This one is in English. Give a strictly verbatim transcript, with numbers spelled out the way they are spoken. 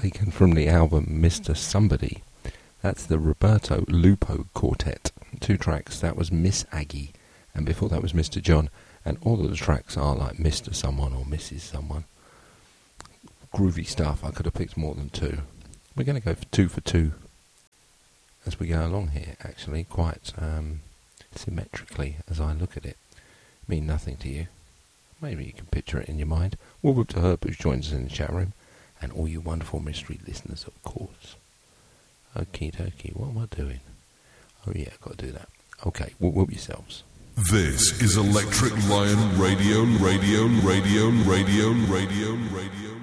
taken from the album Mister Somebody. That's the Roberto Lupo Quartet. Two tracks. That was Miss Aggie, and before that was Mister John. And all of the tracks are like Mister Someone or Missus Someone. Groovy stuff. I could have picked more than two. We're going to go for two for two as we go along here, actually, quite um, symmetrically as I look at it. Mean nothing to you. Maybe you can picture it in your mind. Well, up to Herb, who joins us in the chat room, and all you wonderful mystery listeners, of course. Okie dokie, what am I doing? Oh yeah, I've got to do that. Okay, whoop whoop yourselves. This is Electric Lion Radio, Radio, Radio, Radio, Radio, Radio.